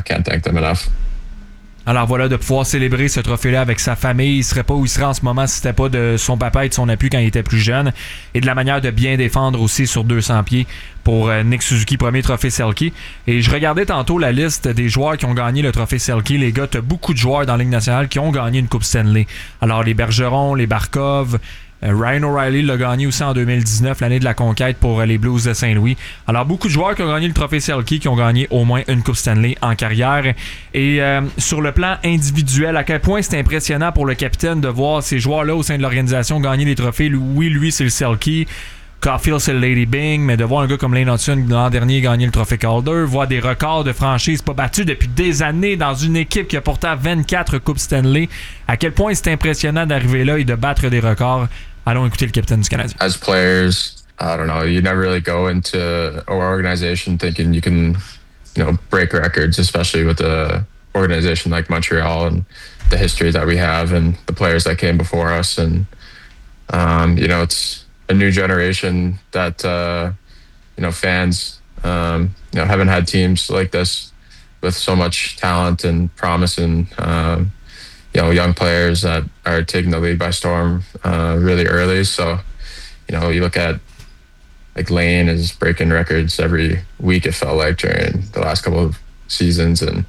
can't thank them enough. Alors voilà, de pouvoir célébrer ce trophée-là avec sa famille. Il serait pas où il serait en ce moment si c'était pas de son papa et de son appui quand il était plus jeune. Et de la manière de bien défendre aussi sur 200 pieds pour Nick Suzuki, premier trophée Selke. Et je regardais tantôt la liste des joueurs qui ont gagné le trophée Selke. Les gars, t'as beaucoup de joueurs dans la Ligue nationale qui ont gagné une Coupe Stanley. Alors les Bergeron, les Barkov... Ryan O'Reilly l'a gagné aussi en 2019, l'année de la conquête pour les Blues de Saint-Louis. Alors, beaucoup de joueurs qui ont gagné le trophée Selke, qui ont gagné au moins une Coupe Stanley en carrière. Et sur le plan individuel, à quel point c'est impressionnant pour le capitaine de voir ces joueurs-là au sein de l'organisation gagner les trophées. Oui, lui, c'est le Selke. Caulfield, c'est le Lady Byng, mais de voir un gars comme Lane Hutson l'an dernier gagner le trophée Calder, voir des records de franchise pas battus depuis des années dans une équipe qui a pourtant 24 Coupes Stanley, à quel point c'est impressionnant d'arriver là et de battre des records. Allons écouter le capitaine du Canadien. As players, I don't know, you never really go into our organization thinking you can, break records, especially with an organization like Montreal and the history that we have and the players that came before us. And, it's a new generation that, fans, haven't had teams like this with so much talent and promise and, young players that are taking the league by storm really early. So, you look at like Lane is breaking records every week, it felt like, during the last couple of seasons. And,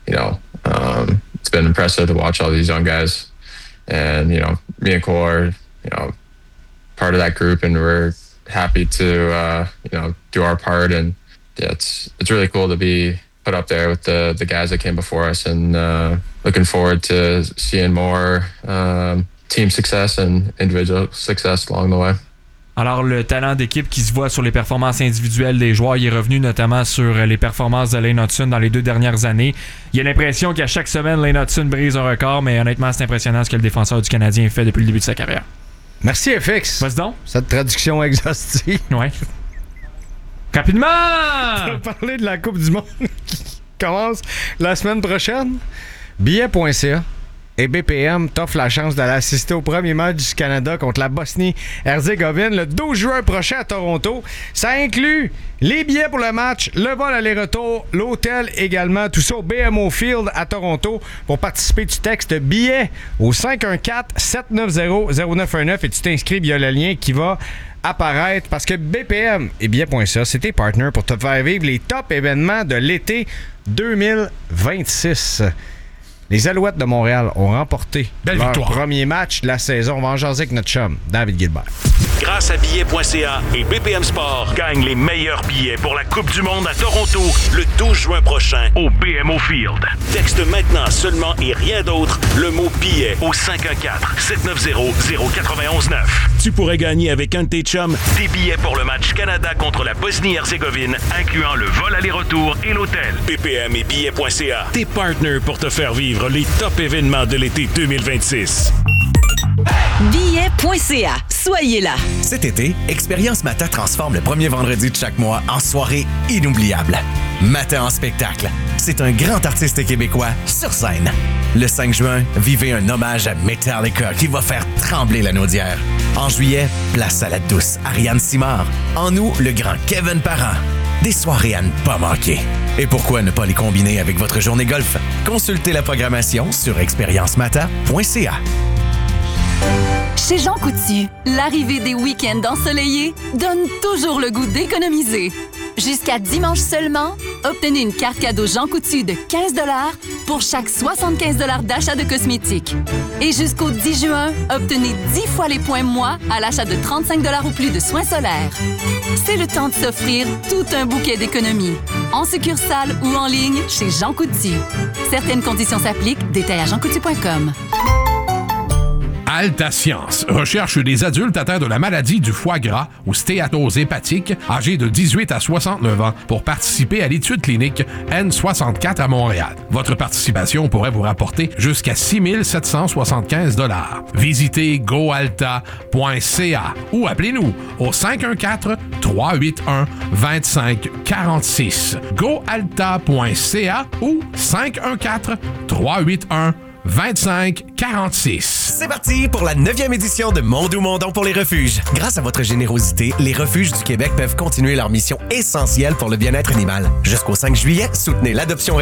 it's been impressive to watch all these young guys. And, me and Cole are, part of that group, and we're happy to, do our part. And yeah, it's really cool to be put up there with the guys that came before us, and looking forward to seeing more team success and individual success along the way. Alors, le talent d'équipe qui se voit sur les performances individuelles des joueurs, il est revenu notamment sur les performances de Lane Hutson dans les 2 dernières années. Il y a l'impression qu'à chaque semaine, Lane Hutson brise un record, mais honnêtement, c'est impressionnant ce que le défenseur du Canadien fait depuis le début de sa carrière. Merci, FX. Vas-y donc. Cette traduction exhaustive. Ouais. Rapidement! On va parler de la Coupe du Monde qui commence la semaine prochaine. Billets.ca et BPM t'offrent la chance d'aller assister au premier match du Canada contre la Bosnie-Herzégovine le 12 juin prochain à Toronto. Ça inclut les billets pour le match, le vol aller-retour, l'hôtel également, tout ça au BMO Field à Toronto. Pour participer, tu textes billets au 514-790-0919 et tu t'inscris via le lien qui va apparaître, parce que BPM et billets.ca, c'est tes partenaires pour te faire vivre les top événements de l'été 2026. Les Alouettes de Montréal ont remporté leur premier match de la saison. On va en jaser avec notre chum, David Gilbert. Grâce à billets.ca et BPM Sport, gagne les meilleurs billets pour la Coupe du Monde à Toronto le 12 juin prochain au BMO Field. Texte maintenant seulement et rien d'autre le mot billet au 514-790-0919. Tu pourrais gagner avec un de tes chums des billets pour le match Canada contre la Bosnie-Herzégovine, incluant le vol aller-retour et l'hôtel. BPM et billets.ca, tes partenaires pour te faire vivre les top événements de l'été 2026. Billets.ca. Soyez là. Cet été, Expérience Mata transforme le premier vendredi de chaque mois en soirée inoubliable. Mata en spectacle. C'est un grand artiste québécois sur scène. Le 5 juin, vivez un hommage à Metallica qui va faire trembler la Naudière. En juillet, place à la douce Ariane Simard. En août, le grand Kevin Parent. Des soirées à ne pas manquer. Et pourquoi ne pas les combiner avec votre journée golf? Consultez la programmation sur expériencemata.ca. Chez Jean Coutu, l'arrivée des week-ends ensoleillés donne toujours le goût d'économiser. Jusqu'à dimanche seulement, obtenez une carte cadeau Jean Coutu de 15 $ pour chaque 75 $ d'achat de cosmétiques. Et jusqu'au 10 juin, obtenez 10 fois les points moi à l'achat de 35 $ ou plus de soins solaires. C'est le temps de s'offrir tout un bouquet d'économies. En succursale ou en ligne chez Jean Coutu. Certaines conditions s'appliquent. Détails à jeancoutu.com. Alta Science recherche des adultes atteints de la maladie du foie gras ou stéatose hépatique âgés de 18 à 69 ans pour participer à l'étude clinique N64 à Montréal. Votre participation pourrait vous rapporter jusqu'à 6 775 $. Visitez goalta.ca ou appelez-nous au 514-381-2546. goalta.ca ou 514-381-2546. C'est parti pour la 9e édition de Mondou Mondon pour les refuges. Grâce à votre générosité, les refuges du Québec peuvent continuer leur mission essentielle pour le bien-être animal. Jusqu'au 5 juillet, soutenez l'adoption